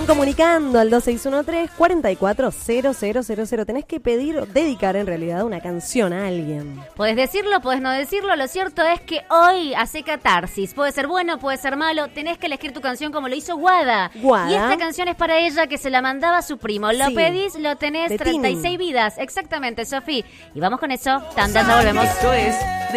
van comunicando al 2613-440000. Tenés que pedir o dedicar en realidad una canción a alguien. Podés decirlo, podés no decirlo. Lo cierto es que hoy hace catarsis. Puede ser bueno, puede ser malo. Tenés que elegir tu canción como lo hizo Guada. Y esta canción es para ella, que se la mandaba a su primo. Lo pedís, lo tenés, 36 vidas. Exactamente, Sofi. Y vamos con eso. Tanda, ya volvemos. Esto es